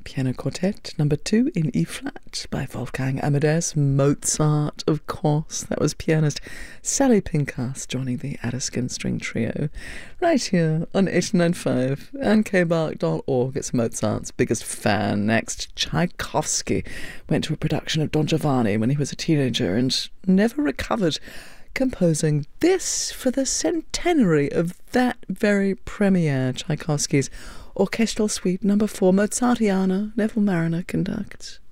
Piano Quartet number 2 in E-flat by Wolfgang Amadeus Mozart, of course. That was pianist Sally Pinkhurst joining the Addiscombe String Trio right here on 895 and kbark.org. It's Mozart's biggest fan. Next, Tchaikovsky went to a production of Don Giovanni when he was a teenager and never recovered, composing this for the centenary of that very premiere. Tchaikovsky's Orchestral Suite number 4, Mozartiana. Neville Marriner conducts.